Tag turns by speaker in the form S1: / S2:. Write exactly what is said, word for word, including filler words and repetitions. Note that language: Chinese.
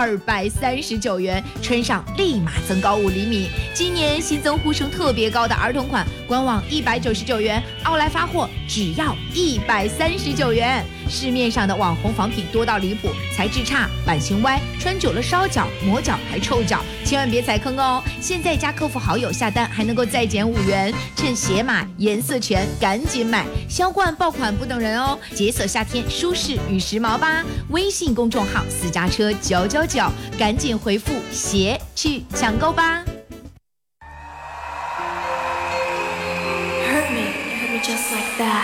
S1: 二百三十九元，穿上立马增高五厘米。今年新增呼声特别高的儿童款，官网一百九十九元，奥莱发货只要一百三十九元。市面上的网红仿品多到离谱，材质差、版型歪，穿久了烧脚、磨脚还臭脚，千万别踩坑哦！现在加客服好友下单还能够再减五元，趁鞋码颜色全，赶紧买！销冠爆款不等人哦，解锁夏天舒适与时髦吧！微信公众号私家车九九九，赶紧回复鞋去抢购吧！